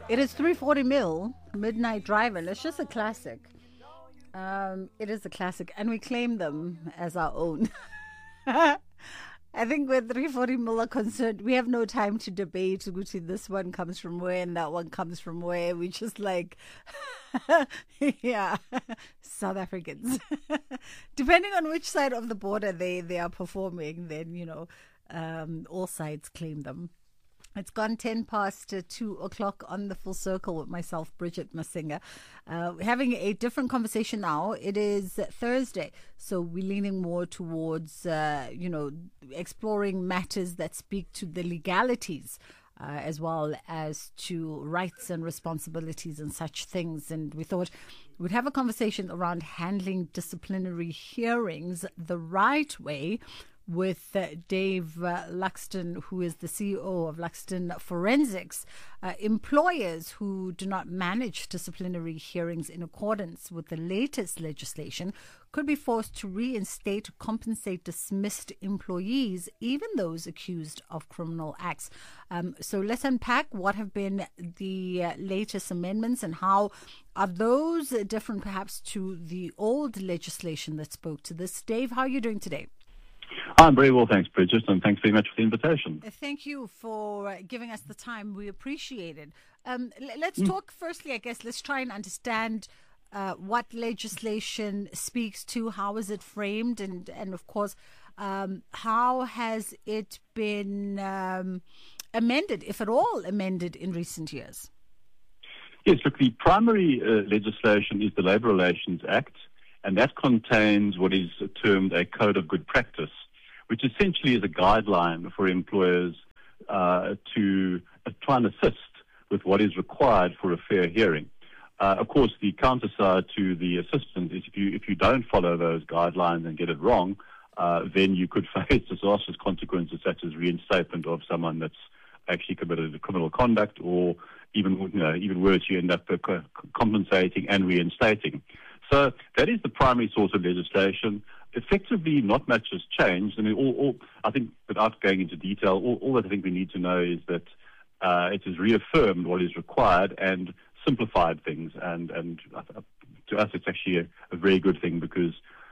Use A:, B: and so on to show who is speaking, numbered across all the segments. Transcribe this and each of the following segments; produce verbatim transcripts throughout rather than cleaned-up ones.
A: It is three forty mil, Midnight Driver. It's just a classic. Um, it is a classic, and we claim them as our own. I think where three forty mil are concerned, we have no time to debate. Gucci, this one comes from where and that one comes from where. We just like, yeah, South Africans. Depending on which side of the border they, they are performing, then, you know, um, all sides claim them. It's gone ten past uh, two o'clock on the Full Circle with myself, Bridget Masinga. Uh, we're having a different conversation now. It is Thursday, so we're leaning more towards, uh, you know, exploring matters that speak to the legalities uh, as well as to rights and responsibilities and such things. And we thought we'd have a conversation around handling disciplinary hearings the right way with uh, Dave uh, Luxton, who is the C E O of Luxton Forensics. Uh, employers who do not manage disciplinary hearings in accordance with the latest legislation could be forced to reinstate or compensate dismissed employees, even those accused of criminal acts. Um, so let's unpack what have been the uh, latest amendments and how are those different perhaps to the old legislation that spoke to this. Dave, how are you doing today?
B: I'm very well, thanks, Bridget, and thanks very much for the invitation.
A: Thank you for uh, giving us the time. We appreciate it. Um, l- let's
B: mm.
A: talk firstly, I guess, let's try and understand uh, what legislation speaks to, how is it framed, and, and of course, um, how has it been um, amended, if at all amended, in recent years?
B: Yes, look, the primary uh, legislation is the Labour Relations Act, and that contains what is termed a Code of Good Practice, which essentially is a guideline for employers uh, to uh, try and assist with what is required for a fair hearing. Uh, of course, the counterside to the assistance is if you if you don't follow those guidelines and get it wrong, uh, then you could face disastrous consequences such as reinstatement of someone that's actually committed criminal conduct, or even you know even worse, you end up uh, compensating and reinstating. So that is the primary source of legislation. Effectively, not much has changed. I mean, all, all, I think, without going into detail, all, all that I think we need to know is that uh, it has reaffirmed what is required and simplified things. And, and uh, to us, it's actually a, a very good thing because,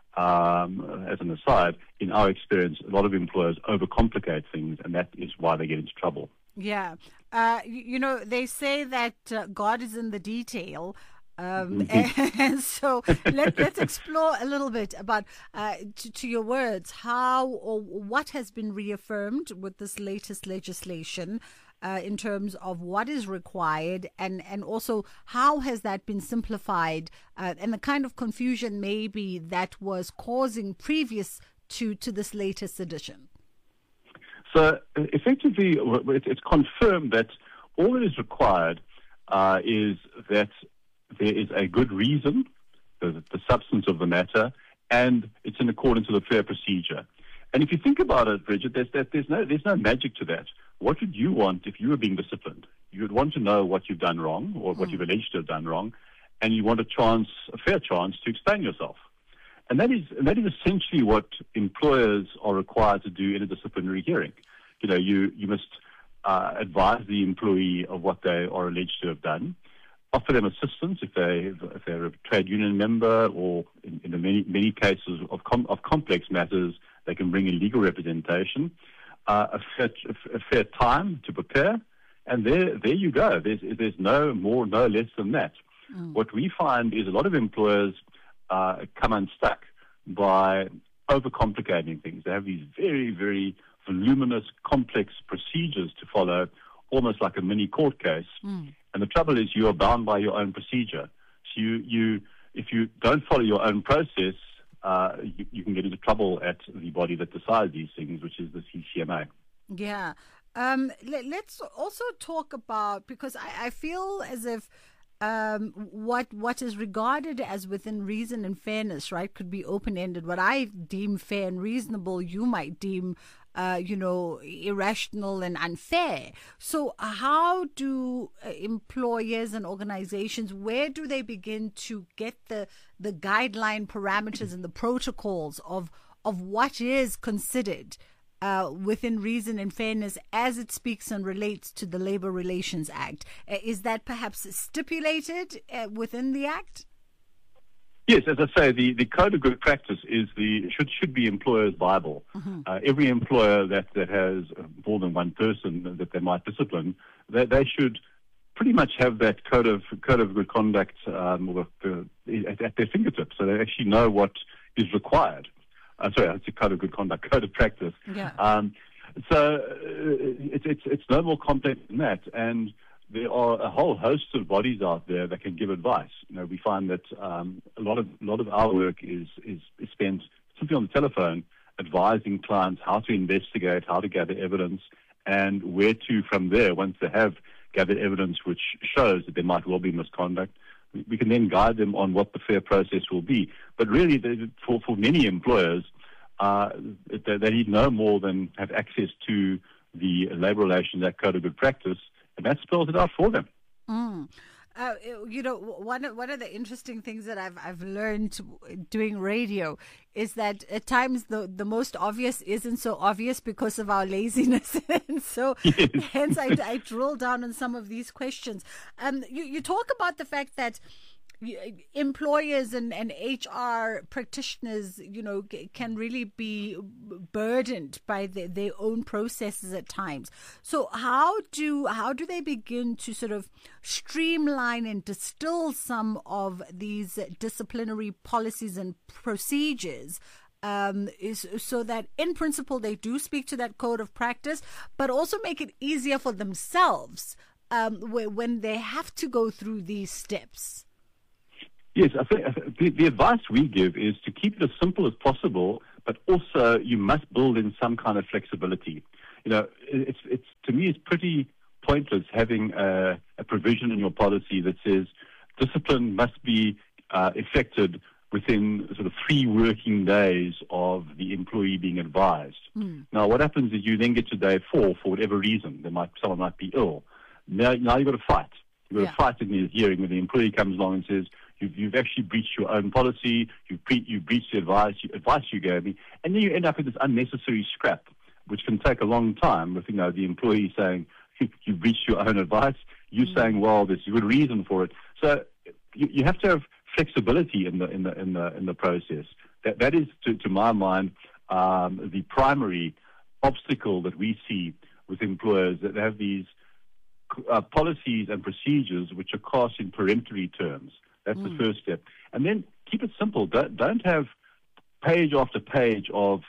B: um, as an aside, in our experience, a lot of employers overcomplicate things, and that is why they get into trouble.
A: Yeah. Uh, you, you know, they say that uh, God is in the detail. Um, and, and so let, let's explore a little bit about, uh, to, to your words, how or what has been reaffirmed with this latest legislation uh, in terms of what is required, and, and also how has that been simplified uh, and the kind of confusion maybe that was causing previous to, to this latest edition.
B: So effectively, it's confirmed that all that is required uh, is that there is a good reason, the, the substance of the matter, and it's in accordance with a fair procedure. And if you think about it, Bridget, there's, there's, no, there's no magic to that. What would you want if you were being disciplined? You would want to know what you've done wrong, or what mm. you've alleged to have done wrong, and you want a chance, a fair chance, to explain yourself. And that is, and that is essentially what employers are required to do in a disciplinary hearing. You know, you, you must uh, advise the employee of what they are alleged to have done, offer them assistance if they if they're a trade union member, or in, in the many many cases of com, of complex matters, they can bring in legal representation, uh, a, fair, a fair time to prepare, and there there you go. There's there's no more, no less than that. Mm. What we find is a lot of employers uh, come unstuck by overcomplicating things. They have these very very voluminous, complex procedures to follow, almost like a mini court case. Mm. And the trouble is, you are bound by your own procedure. So you, you if you don't follow your own process, uh, you, you can get into trouble at the body that decides these things, which is the C C M A.
A: Yeah. Um, let, let's also talk about, because I, I feel as if um, what what is regarded as within reason and fairness, right, could be open-ended. What I deem fair and reasonable, you might deem Uh, you know, irrational and unfair. So how do uh, employers and organizations, where do they begin to get the the guideline parameters and the protocols of of what is considered uh, within reason and fairness as it speaks and relates to the Labor Relations Act. Uh, is that perhaps stipulated uh, within the Act?
B: Yes, as I say, the, the Code of Good Practice is the should should be employers' Bible. Mm-hmm. Uh, every employer that, that has more than one person that they might discipline, they, they should pretty much have that code of code of good conduct um, or the, at, at their fingertips, so they actually know what is required. Uh, sorry, it's a code of good conduct, code of practice.
A: Yeah.
B: Um, so uh, it's it's it's no more complex than that, and there are a whole host of bodies out there that can give advice. You know, we find that um, a lot of a lot of our work is, is is spent simply on the telephone, advising clients how to investigate, how to gather evidence, and where to from there. Once they have gathered evidence which shows that there might well be misconduct, we, we can then guide them on what the fair process will be. But really, they, for for many employers, uh, they, they need no more than have access to the Labour Relations Act Code of Good Practice. And that spells it out for them.
A: Mm. Uh, you know, one of, one of the interesting things that I've I've learned doing radio is that at times the, the most obvious isn't so obvious because of our laziness. And so yes. hence I, I drill down on some of these questions. Um, you, you talk about the fact that employers and, and H R practitioners, you know, can really be burdened by the, their own processes at times. So how do how do they begin to sort of streamline and distill some of these disciplinary policies and procedures um, is so that in principle they do speak to that code of practice, but also make it easier for themselves um, when they have to go through these steps?
B: Yes, I think, I think the, the advice we give is to keep it as simple as possible, but also you must build in some kind of flexibility. You know, it's it's to me it's pretty pointless having a, a provision in your policy that says discipline must be uh, effected within sort of three working days of the employee being advised. Mm. Now, what happens is you then get to day four for whatever reason. There might someone might be ill. Now, now you've got to fight. You've got yeah. to fight in the hearing when the employee comes along and says, You've, you've actually breached your own policy, you've, pre- you've breached the advice you, advice you gave me, and then you end up with this unnecessary scrap, which can take a long time with, you know, the employee saying, you, you breached your own advice, you mm-hmm. saying, well, there's a good reason for it. So you, you have to have flexibility in the in the in the in the process. That that is, to, to my mind, um, the primary obstacle that we see with employers, that they have these uh, policies and procedures which are cast in peremptory terms. That's mm. the first step. And then keep it simple. Don't, don't have page after page of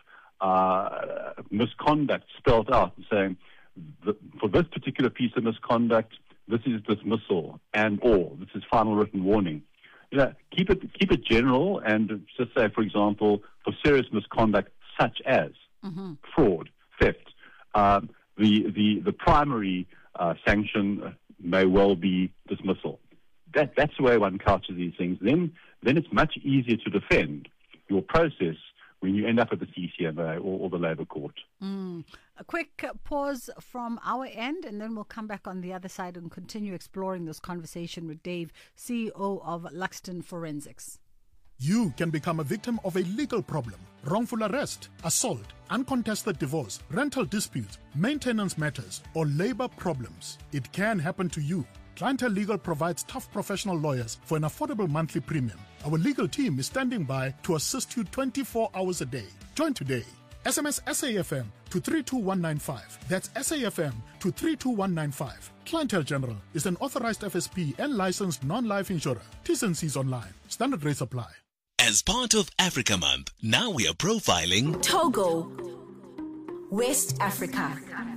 B: uh, misconduct spelled out and saying, the, for this particular piece of misconduct, this is dismissal and or this is final written warning. You know, keep it keep it general and just say, for example, for serious misconduct such as mm-hmm. fraud, theft, um, the, the, the primary uh, sanction may well be dismissal. That, that's the way one couches these things. Then, then it's much easier to defend your process when you end up at the C C M A or, or the Labour Court.
A: Mm. A quick pause from our end, and then we'll come back on the other side and continue exploring this conversation with Dave, C E O of Luxton Forensics.
C: You can become a victim of a legal problem: wrongful arrest, assault, uncontested divorce, rental disputes, maintenance matters, or labor problems. It can happen to you. Clientele Legal provides tough professional lawyers for an affordable monthly premium. Our legal team is standing by to assist you twenty-four hours a day. Join today. S M S S A F M to three two one nine five. That's S A F M to three two one nine five. Clientele General is an authorized F S P and licensed non-life insurer. T's and C's online. Standard rates apply.
D: As part of Africa Month, now we are profiling
E: Togo, West Africa.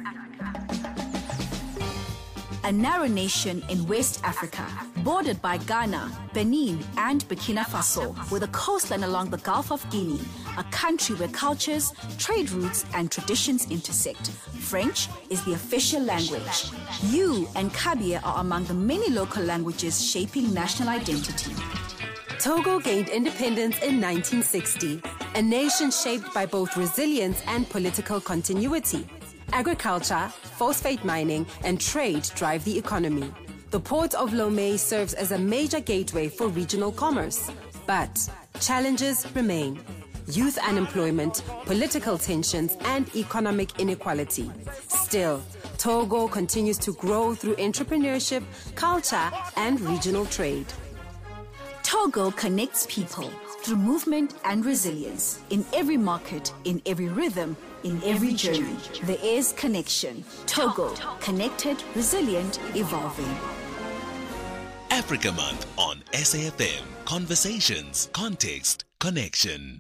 E: A narrow nation in West Africa, bordered by Ghana, Benin, and Burkina Faso, with a coastline along the Gulf of Guinea, a country where cultures, trade routes, and traditions intersect. French is the official language. You and Kabia are among the many local languages shaping national identity.
F: Togo gained independence in nineteen sixty, a nation shaped by both resilience and political continuity. Agriculture, phosphate mining, and trade drive the economy. The port of Lomé serves as a major gateway for regional commerce. But challenges remain. youth unemployment, political tensions, and economic inequality. Still, Togo continues to grow through entrepreneurship, culture, and regional trade.
E: Togo connects people through movement and resilience. In every market, in every rhythm, in every journey, there is connection. Togo, connected, resilient, evolving.
D: Africa Month on S A F M. Conversations, context, connection.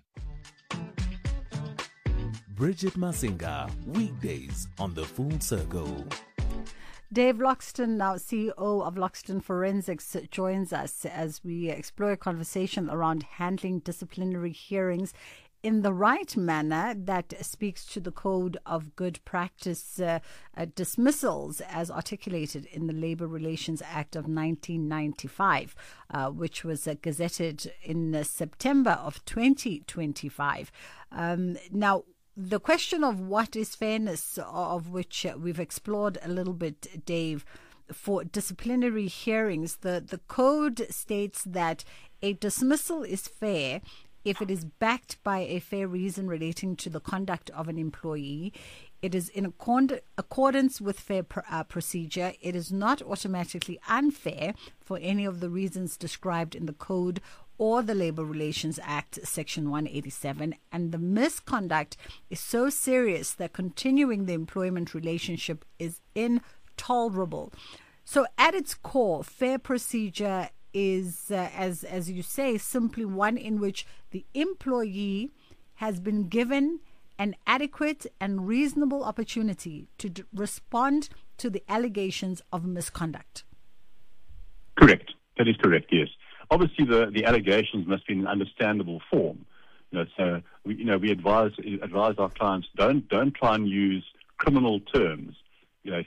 D: Bridget Masinga, weekdays on The Full Circle.
A: Dave Loxton, now C E O of Loxton Forensics, joins us as we explore a conversation around handling disciplinary hearings in the right manner that speaks to the Code of Good Practice uh, uh, dismissals as articulated in the Labour Relations Act of nineteen ninety-five, uh, which was uh, gazetted in uh, September of twenty twenty-five. Um, now, the question of what is fairness, of which we've explored a little bit, Dave, for disciplinary hearings, the, the code states that a dismissal is fair if it is backed by a fair reason relating to the conduct of an employee. It is in accord- accordance with fair pr- uh, procedure. It is not automatically unfair for any of the reasons described in the code or the Labour Relations Act, Section one eighty-seven, and the misconduct is so serious that continuing the employment relationship is intolerable. So at its core, fair procedure is, uh, as, as you say, simply one in which the employee has been given an adequate and reasonable opportunity to d- respond to the allegations of misconduct.
B: Correct. That is correct, yes. Obviously, the, the allegations must be in an understandable form. You know, so we, you know, we advise advise our clients don't don't try and use criminal terms